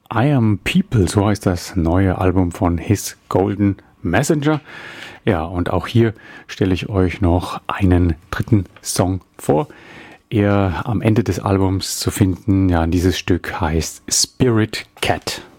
I Am People, so heißt das neue Album von His Golden Messenger. Ja, und auch hier stelle ich euch noch einen dritten Song vor. Er am Ende des Albums zu finden, ja, dieses Stück heißt Spirit Cat.